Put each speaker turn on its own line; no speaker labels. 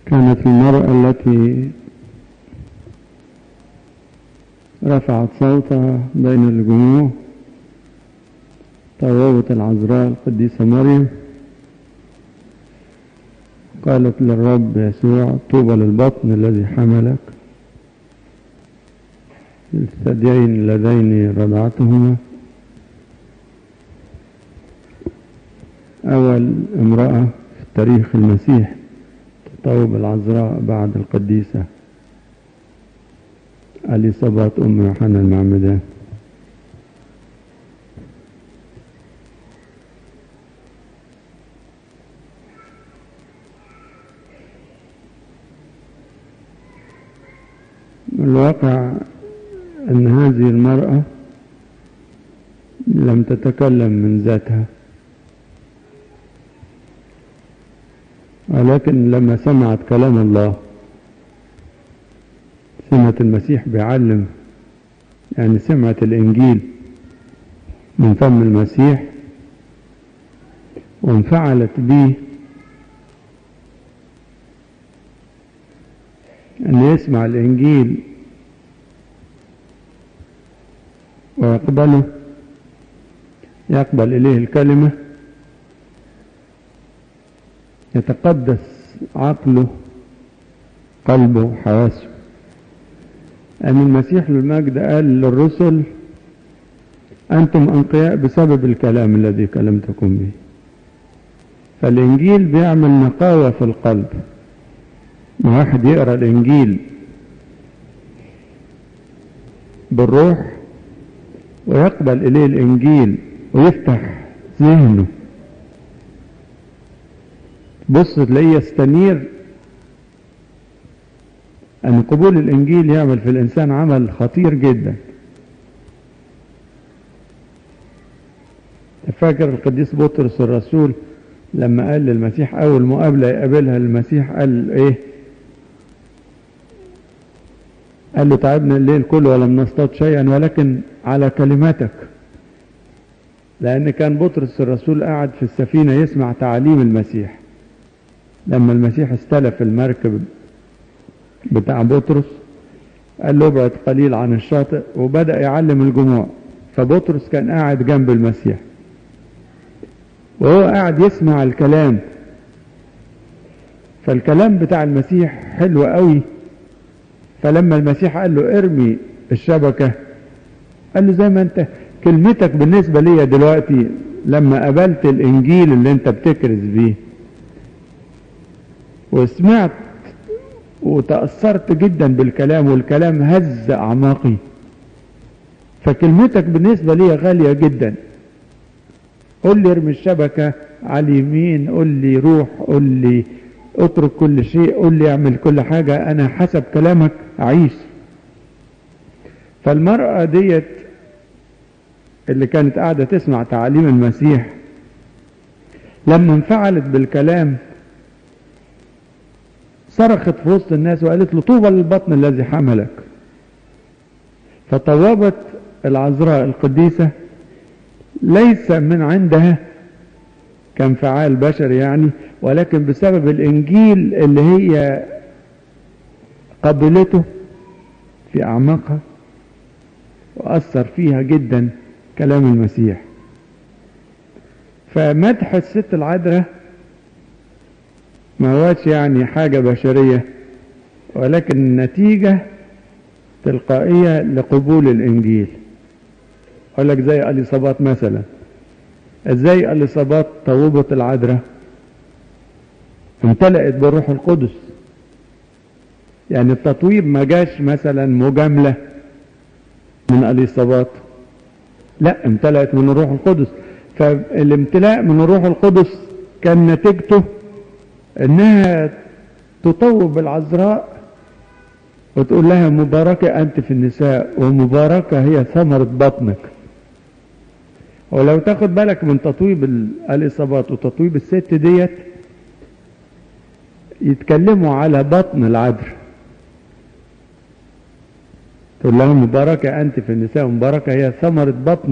كانت المرأة التي رفعت صوتها بين الجموع طوبت العذراء القديسة مريم، قالت للرب يسوع: طوبى للبطن الذي حملك، الثديين اللذين رضعتهما. أول امرأة في تاريخ المسيح تطوب العذراء بعد القديسة اليصابات أم يوحنا المعمدان. الواقع أن هذه المرأة لم تتكلم من ذاتها، ولكن لما سمعت كلام الله، سمعت المسيح بيعلم، يعني سمعت الإنجيل من فم المسيح وانفعلت به، أن يسمع الإنجيل ويقبله، يقبل إليه الكلمة، يتقدس عقله قلبه حواسه. أن المسيح للمجد قال للرسل: أنتم أنقياء بسبب الكلام الذي كلمتكم به. فالإنجيل بيعمل نقاوة في القلب. ما واحد يقرأ الإنجيل بالروح ويقبل إليه الإنجيل ويفتح ذهنه، بص تلاقيه يستنير. أن قبول الإنجيل يعمل في الإنسان عمل خطير جدا. فاكر القديس بطرس الرسول لما قال للمسيح أول مقابلة يقابلها المسيح قال إيه؟ قال له: تعبنا الليل كله ولم نصطاد شيئا ولكن على كلمتك. لأن كان بطرس الرسول قاعد في السفينة يسمع تعاليم المسيح. لما المسيح استلف المركب بتاع بطرس قال له: ابعد قليل عن الشاطئ، وبدأ يعلم الجموع. فبطرس كان قاعد جنب المسيح وهو قاعد يسمع الكلام، فالكلام بتاع المسيح حلو قوي. فلما المسيح قال له: ارمي الشبكة، قال له: زي ما انت كلمتك بالنسبة لي دلوقتي لما قبلت الإنجيل اللي انت بتكرز بيه وسمعت وتأثرت جدا بالكلام، والكلام هز أعماقي، فكلمتك بالنسبة لي غالية جدا. قل لي ارمي الشبكة على اليمين، قل لي روح، قل لي اترك كل شيء، قل لي اعمل كل حاجة، أنا حسب كلامك أعيش. فالمرأة ديت اللي كانت قاعدة تسمع تعاليم المسيح لما انفعلت بالكلام صرخت في وسط الناس وقالت له: طوبى للبطن الذي حملك. فطوبت العذراء القديسة ليس من عندها كانفعال بشري يعني، ولكن بسبب الإنجيل اللي هي قبلته في أعماقها وأثر فيها جدا كلام المسيح. فمدح الست العذراء ما هوش يعني حاجة بشرية، ولكن نتيجة تلقائية لقبول الإنجيل. أقول لك زي اليصابات مثلا، ازاي اليصابات طوبت العذراء؟ امتلأت بالروح القدس. يعني التطويب ما جاش مثلا مجاملة من اليصابات، لا، امتلأت من الروح القدس. فالامتلاء من الروح القدس كان نتيجته انها تطوب العذراء وتقول لها: مباركة انت في النساء ومباركة هي ثمرة بطنك. ولو تاخد بالك من تطويب اليصابات وتطويب الست ديت يتكلموا على بطن العذراء، تقول لها: مباركة أنت في النساء ومباركة هي ثمرة بطن